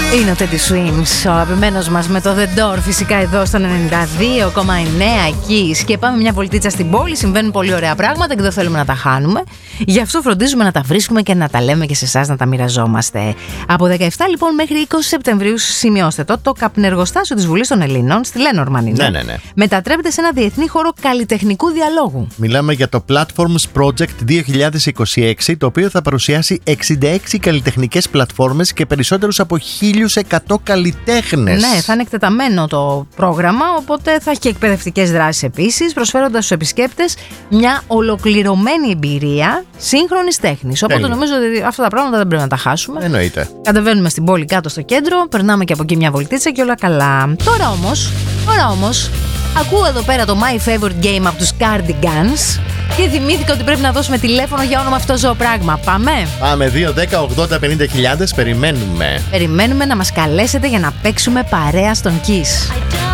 Είναι ο Teddy Swims, ο αγαπημένος μας με το The Door, φυσικά εδώ στο 92,9 Kiss. Και πάμε μια βολτίτσα στην πόλη, συμβαίνουν πολύ ωραία πράγματα και δεν θέλουμε να τα χάνουμε. Γι' αυτό φροντίζουμε να τα βρίσκουμε και να τα λέμε και σε εσάς να τα μοιραζόμαστε. Από 17 λοιπόν μέχρι 20 Σεπτεμβρίου, σημειώστε το καπνεργοστάσιο της Βουλής των Ελλήνων, στη Λένормαν είναι, Ναι. μετατρέπεται σε ένα διεθνή χώρο καλλιτεχνικού διαλόγου. Μιλάμε για το Platforms Project 2026, το οποίο θα παρουσιάσει 66 καλλιτεχνικές πλατφόρμες και περισσότερους από 1.100 καλλιτέχνες. Ναι, θα είναι εκτεταμένο το πρόγραμμα, οπότε θα έχει και εκπαιδευτικές δράσεις επίσης, προσφέροντας στους επισκέπτες μια ολοκληρωμένη εμπειρία σύγχρονης τέχνης. Οπότε νομίζω ότι αυτά τα πράγματα δεν πρέπει να τα χάσουμε. Εννοείται. Κατεβαίνουμε στην πόλη κάτω στο κέντρο, περνάμε και από εκεί μια βολτίτσα και όλα καλά. Τώρα όμως, ακούω εδώ πέρα το My Favorite Game από τους Cardigans και θυμήθηκα ότι πρέπει να δώσουμε τηλέφωνο για όνομα αυτό ζώο πράγμα. Πάμε! Πάμε 2-10-80-50.000, περιμένουμε. Περιμένουμε να μας καλέσετε για να παίξουμε παρέα στον Kiss.